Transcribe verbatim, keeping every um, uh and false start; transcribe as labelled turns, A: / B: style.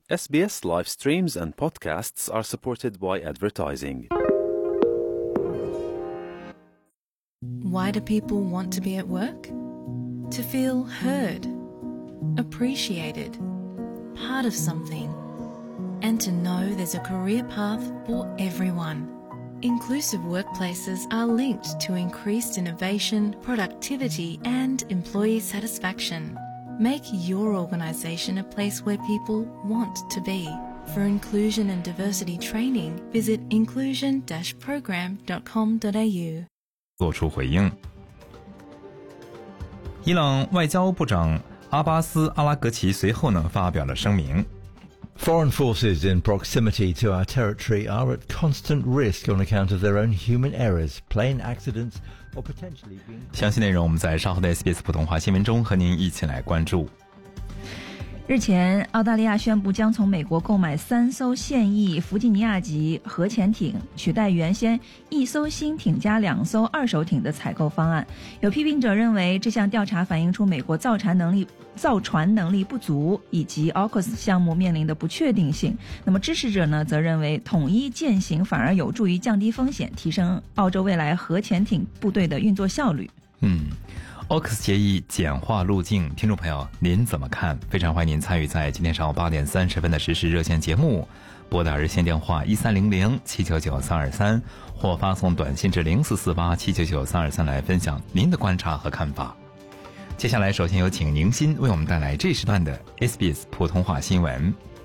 A: S B S live streams and podcasts are supported by advertising.
B: Why do people want to be at work? To feel heard, appreciated, part of something, and to know there's a career path for everyone. Inclusive workplaces are linked to increased innovation, productivity, and employee satisfaction. Make your organisation a place where people want to be. For inclusion and diversity training, visit inclusion dash program dot com dot a u.
C: 做出回应。伊朗外交部长阿巴斯·阿拉格齐随后呢发表了声明。
D: Foreign forces in proximity to our territory are at constant risk on account of their own human errors, plane accidents, or potentially being...
C: 详细内容我们在稍后的 S B S 普通话新闻中和您一起来关注。
E: 日前，澳大利亚宣布将从美国购买三艘现役弗吉尼亚级核潜艇，取代原先一艘新艇加两艘二手艇的采购方案。有批评者认为，这项调查反映出美国造船能力造船能力不足，以及 A U K U S 项目面临的不确定性。那么支持者呢，则认为统一舰型反而有助于降低风险，提升澳洲未来核潜艇部队的运作效率。
C: 嗯。A U K U S 协议简化路径，听众朋友您怎么看？非常欢迎您参与在今天上午八点三十分的时事热线节目，拨打热线电话一三零零七九九三二三，或发送短信至零四四八七九九三二三来分享您的观察和看法。接下来首先有请宁鑫为我们带来这时段的 S B S 普通话新闻。